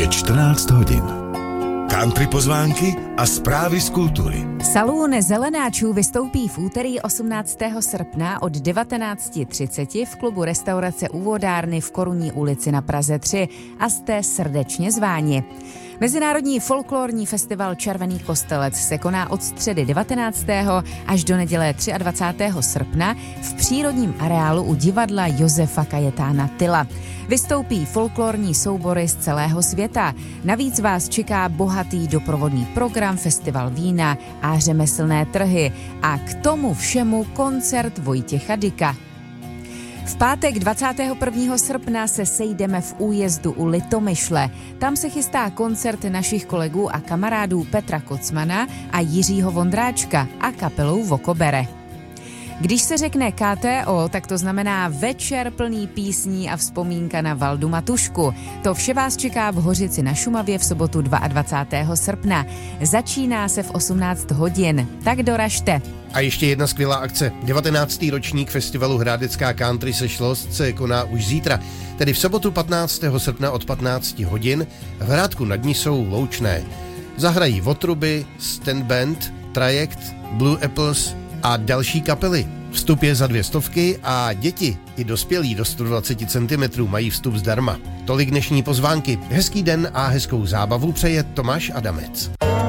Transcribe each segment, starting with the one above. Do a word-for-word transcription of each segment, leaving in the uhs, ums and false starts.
Je čtrnáct hodin. Country pozvánky a zprávy z kultury. Salón zelenáčů vystoupí v úterý osmnáctého srpna od devatenáct třicet v klubu restaurace U vodárny v Korunní ulici na Praze tři a jste srdečně zváni. Mezinárodní folklorní festival Červený kostelec se koná od středy devatenáctého až do neděle dvacátého třetího srpna v přírodním areálu u divadla Josefa Kajetána Tyla. Vystoupí folklorní soubory z celého světa. Navíc vás čeká bohatý doprovodný program, festival vína a řemeslné trhy. A k tomu všemu koncert Vojtěcha Dyka. V pátek dvacátého prvního srpna se sejdeme v Újezdu u Litomyšle. Tam se chystá koncert našich kolegů a kamarádů Petra Kocmana a Jiřího Vondráčka a kapelou Vokobere. Když se řekne K T O, tak to znamená večer plný písní a vzpomínka na Valdu Matušku. To vše vás čeká v Hořici na Šumavě v sobotu dvacátého druhého srpna. Začíná se v osmnáct hodin, tak doražte. A ještě jedna skvělá akce. devatenáctý ročník festivalu Hradecká country sešlost se koná už zítra, tedy v sobotu patnáctého srpna od patnácti hodin v Hrádku nad Nisou Loučné. Zahrají Votruby, Stand Band, Trajekt, Blue Apples a další kapely. Vstup je za dvě stovky a děti i dospělí do sto dvacet centimetrů mají vstup zdarma. Tolik dnešní pozvánky. Hezký den a hezkou zábavu přeje Tomáš Adamec.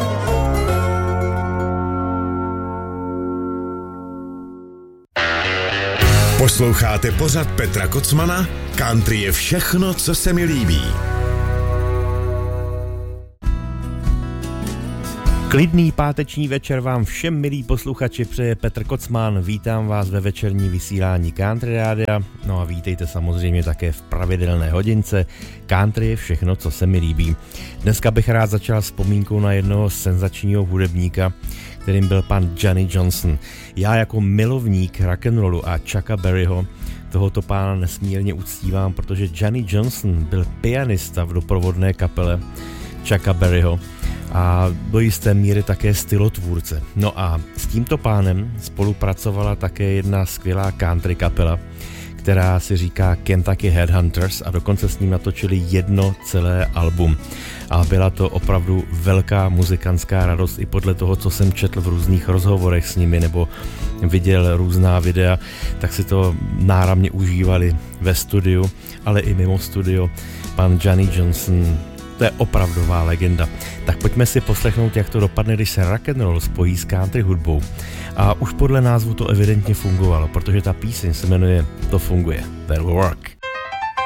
Posloucháte pořad Petra Kocmana? Country je všechno, co se mi líbí. Klidný páteční večer vám všem, milí posluchači, přeje Petr Kocman. Vítám vás ve večerní vysílání Country Rádia. No a vítejte samozřejmě také v pravidelné hodince. Country je všechno, co se mi líbí. Dneska bych rád začal vzpomínkou na jednoho senzačního hudebníka, kterým byl pan Johnny Johnson. Já jako milovník rock'n'rollu a Chucka Berryho tohoto pána nesmírně uctívám, protože Johnny Johnson byl pianista v doprovodné kapele Chucka Berryho a do jisté míry také stylotvůrce. No a s tímto pánem spolupracovala také jedna skvělá country kapela, která si říká Kentucky Headhunters a dokonce s ním natočili jedno celé album. A byla to opravdu velká muzikantská radost i podle toho, co jsem četl v různých rozhovorech s nimi nebo viděl různá videa, tak si to náramně užívali ve studiu, ale i mimo studio. Pan Johnny Johnson, to je opravdová legenda. Tak pojďme si poslechnout, jak to dopadne, když se rock'n'roll spojí s country hudbou. A už podle názvu to evidentně fungovalo, protože ta píseň se jmenuje To funguje. That'll work.